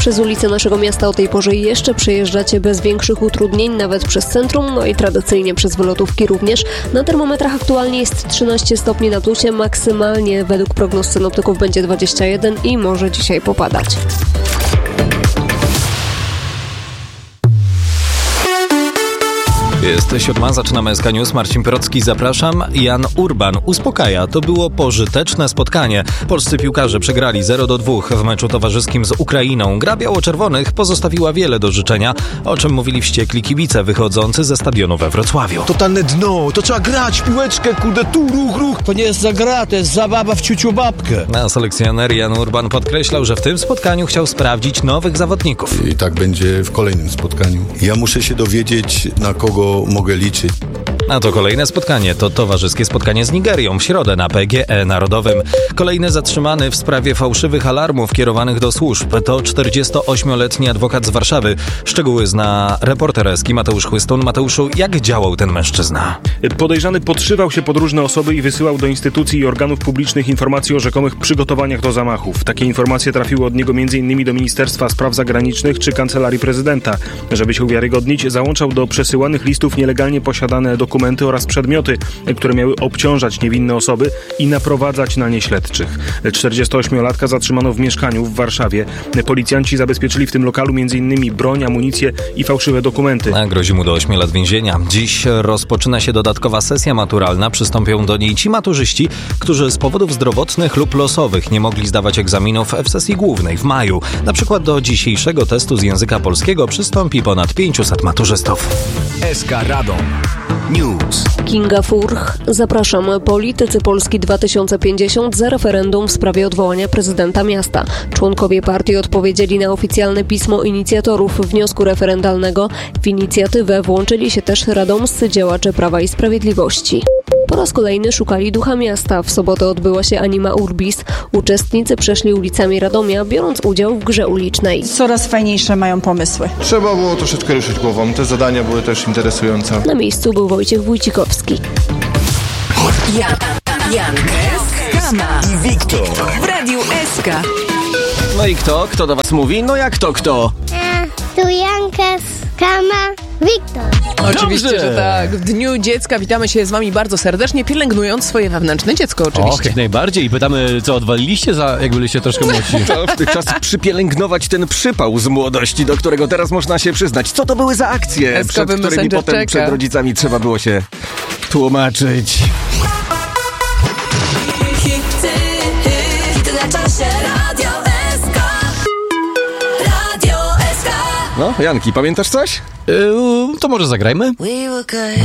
Przez ulice naszego miasta o tej porze jeszcze przejeżdżacie bez większych utrudnień, nawet przez centrum, no i tradycyjnie przez wylotówki również. Na termometrach aktualnie jest 13 stopni na plusie, maksymalnie według prognoz synoptyków będzie 21 i może dzisiaj popadać. Jest 7, zaczynamy SK News. Marcin Pirocki, zapraszam. Jan Urban uspokaja. To było pożyteczne spotkanie. Polscy piłkarze przegrali 0-2 w meczu towarzyskim z Ukrainą. Gra biało-czerwonych pozostawiła wiele do życzenia, o czym mówili wściekli kibice wychodzący ze stadionu we Wrocławiu. Totalne dno, to trzeba grać, piłeczkę, kurde, tu, ruch. To nie jest za gra, to jest zabawa w ciuciu babkę. A selekcjoner Jan Urban podkreślał, że w tym spotkaniu chciał sprawdzić nowych zawodników. I tak będzie w kolejnym spotkaniu. Ja muszę się dowiedzieć, na kogo mogę liczyć. A to kolejne spotkanie, to towarzyskie spotkanie z Nigerią w środę na PGE Narodowym. Kolejny zatrzymany w sprawie fałszywych alarmów kierowanych do służb. To 48-letni adwokat z Warszawy. Szczegóły zna reporter Eski Mateusz Chłystun. Mateuszu, jak działał ten mężczyzna? Podejrzany podszywał się pod różne osoby i wysyłał do instytucji i organów publicznych informacje o rzekomych przygotowaniach do zamachów. Takie informacje trafiły od niego m.in. do Ministerstwa Spraw Zagranicznych czy Kancelarii Prezydenta. Żeby się uwiarygodnić, załączał do przesyłanych listów nielegalnie posiadane dokumenty oraz przedmioty, które miały obciążać niewinne osoby i naprowadzać na nie śledczych. 48-latka zatrzymano w mieszkaniu w Warszawie. Policjanci zabezpieczyli w tym lokalu m.in. broń, amunicję i fałszywe dokumenty. A grozi mu do 8 lat więzienia. Dziś rozpoczyna się dodatkowa sesja maturalna. Przystąpią do niej ci maturzyści, którzy z powodów zdrowotnych lub losowych nie mogli zdawać egzaminów w sesji głównej w maju. Na przykład do dzisiejszego testu z języka polskiego przystąpi ponad 500 maturzystów. SK Radom News. Kinga Furch. Zapraszam. Politycy Polski 2050 za referendum w sprawie odwołania prezydenta miasta. Członkowie partii odpowiedzieli na oficjalne pismo inicjatorów wniosku referendalnego. W inicjatywę włączyli się też radomscy działacze Prawa i Sprawiedliwości. Po raz kolejny szukali ducha miasta. W sobotę odbyła się Anima Urbis. Uczestnicy przeszli ulicami Radomia, biorąc udział w grze ulicznej. Coraz fajniejsze mają pomysły. Trzeba było troszeczkę ruszyć głową. Te zadania były też interesujące. Na miejscu był Wojciech Wójcikowski. Jan Kama I Wiktor w Radiu SK. No i kto? Kto do was mówi? No jak to kto? Tu Janka, Kama, Wiktor. Oczywiście, Dobrze. że tak. W Dniu Dziecka witamy się z wami bardzo serdecznie, pielęgnując swoje wewnętrzne dziecko oczywiście. Och, jak najbardziej. I pytamy, co odwaliliście, jak byliście troszkę młodsi. To czas przypielęgnować ten przypał z młodości, do którego teraz można się przyznać. Co to były za akcje, przed Eskowy którymi Messenger potem czeka. przed rodzicami trzeba było się tłumaczyć. Hity na czasie, Radio SK. Radio SK. No, Janki, pamiętasz coś? To może zagrajmy? We were good.